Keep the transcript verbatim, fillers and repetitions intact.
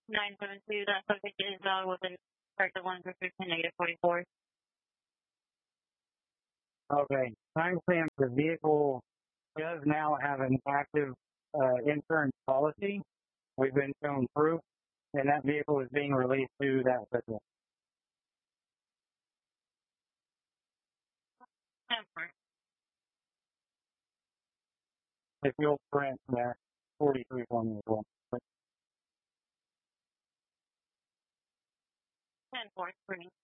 nine seven two, that subject is uh, within corrective one for fifteen negative forty-four. Okay. Timestamp, the vehicle does now have an active uh, insurance policy. We've been shown proof, and that vehicle is being released to that person. ten four. If you'll print that forty-three for me as well. ten four, screening.